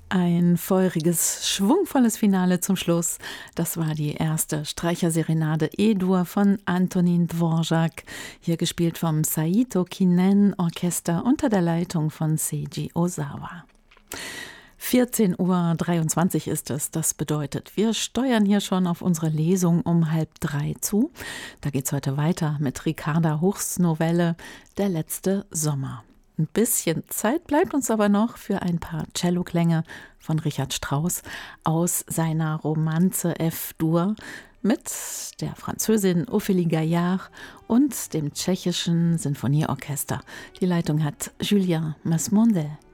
Ein feuriges, schwungvolles Finale zum Schluss. Das war die erste Streicherserenade E-Dur von Antonin Dvorak, hier gespielt vom Saito Kinen Orchester unter der Leitung von Seiji Ozawa. 14:23 Uhr ist es. Das bedeutet, wir steuern hier schon auf unsere Lesung um 2:30 zu. Da geht's heute weiter mit Ricarda Huchs Novelle Der letzte Sommer. Ein bisschen Zeit bleibt uns aber noch für ein paar Celloklänge von Richard Strauss aus seiner Romanze F-Dur mit der Französin Ophélie Gaillard und dem tschechischen Sinfonieorchester. Die Leitung hat Julien Masmondel.